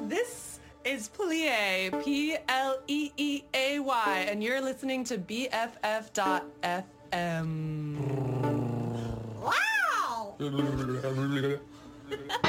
This is Pleay, Pleeeay, and you're listening to BFF.FM. Wow!